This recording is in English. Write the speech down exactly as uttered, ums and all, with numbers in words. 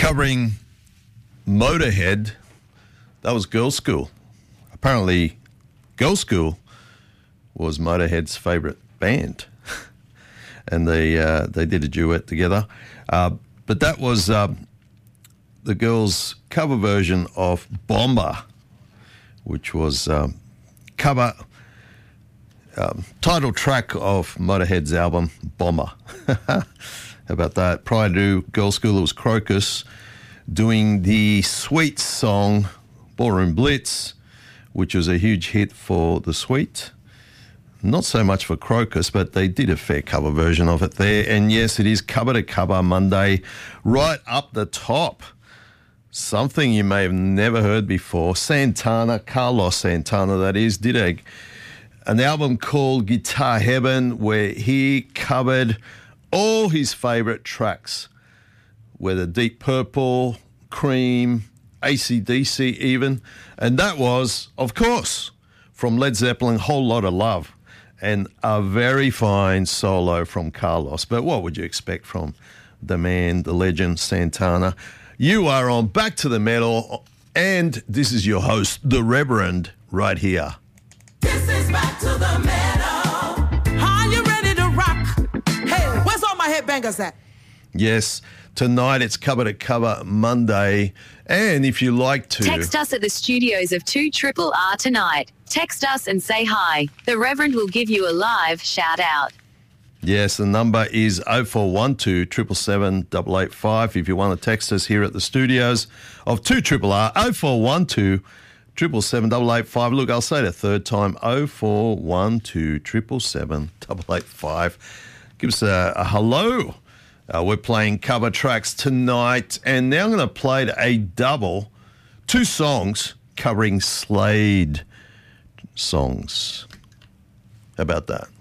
covering Motorhead. That was Girls' School. Apparently, Girls' School was Motorhead's favourite band. and they uh, they did a duet together. Uh, but that was uh, the girls' cover version of Bomber, which was um, cover um, title track of Motorhead's album Bomber. How about that? Prior to Girls' School, it was Crocus doing the sweet song Ballroom Blitz, which was a huge hit for the Sweet. Not so much for Crocus, but they did a fair cover version of it there. And yes, it is Cover to Cover Monday. Right up the top, something you may have never heard before. Santana, Carlos Santana that is, did a, an album called Guitar Heaven where he covered all his favourite tracks, whether Deep Purple, Cream, A C D C even. And that was, of course, from Led Zeppelin, Whole Lotta Love. And a very fine solo from Carlos. But what would you expect from the man, the legend, Santana? You are on Back to the Metal, and this is your host, the Reverend, right here. This is Back to the Metal. Are you ready to rock? Hey, where's all my headbangers at? Yes, tonight it's Cover to Cover Monday. And if you like to... Text us at the studios of two R R R tonight. Text us and say hi. The Reverend will give you a live shout out. Yes, the number is oh four one two, seven seven seven, eight eight five. If you want to text us here at the studios of two R R R, oh four one two, seven seven seven, eight eight five. Look, I'll say it a third time, oh four one two, seven seven seven, eight eight five. Give us a, a hello. Uh, we're playing cover tracks tonight, and now I'm going to play a double, two songs covering Slade songs. How about that?